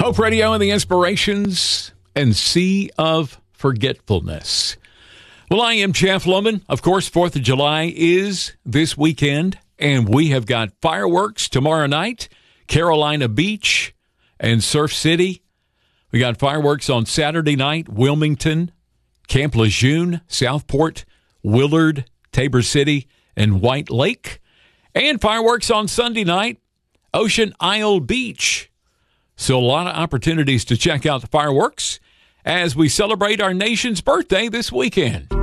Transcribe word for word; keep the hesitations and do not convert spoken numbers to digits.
Hope Radio and the Inspirations and Sea of Forgetfulness. Well, I am Jeff Loman. Of course, fourth of July is this weekend, and we have got fireworks tomorrow night, Carolina Beach and Surf City. We got fireworks on Saturday night, Wilmington, Camp Lejeune, Southport, Willard, Tabor City, and White Lake. And fireworks on Sunday night, Ocean Isle Beach. So a lot of opportunities to check out the fireworks as we celebrate our nation's birthday this weekend.